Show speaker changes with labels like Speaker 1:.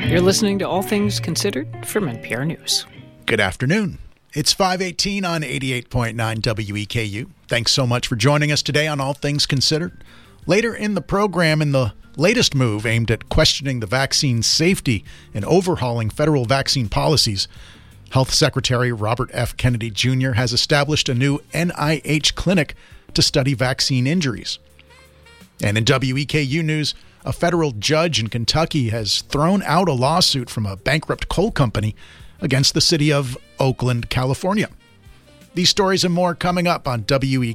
Speaker 1: You're listening to All Things Considered from NPR News.
Speaker 2: Good afternoon. It's 5:18 on 88.9 WEKU. Thanks so much for joining us today on All Things Considered. Later in the program, in the latest move aimed at questioning the vaccine safety and overhauling federal vaccine policies, Health Secretary Robert F. Kennedy Jr. has established a new NIH clinic to study vaccine injuries. And in WEKU news, a federal judge in Kentucky has thrown out a lawsuit from a bankrupt coal company against the city of Oakland, California. These stories and more coming up on WEKU.